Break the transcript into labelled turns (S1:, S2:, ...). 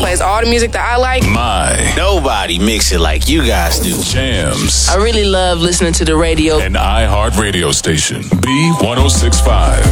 S1: plays all the music that I like.
S2: Nobody mix it like you guys do.
S3: Jams.
S4: I really love listening to the radio.
S3: An iHeart radio station. B1065.